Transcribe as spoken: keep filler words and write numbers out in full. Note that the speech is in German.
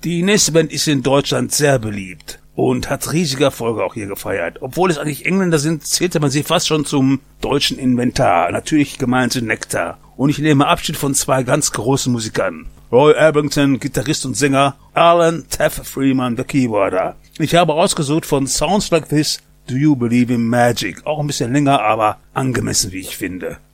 Die nächste Band ist in Deutschland sehr beliebt und hat riesige Erfolge auch hier gefeiert. Obwohl es eigentlich Engländer sind, zählte man sie fast schon zum deutschen Inventar. Natürlich gemeint sind Nektar. Und ich nehme Abschied von zwei ganz großen Musikern. Roy Orbison, Gitarrist und Sänger, Alan Taff Freeman, der Keyboarder. Ich habe ausgesucht von Sounds Like This, Do You Believe in Magic? Auch ein bisschen länger, aber angemessen, wie ich finde.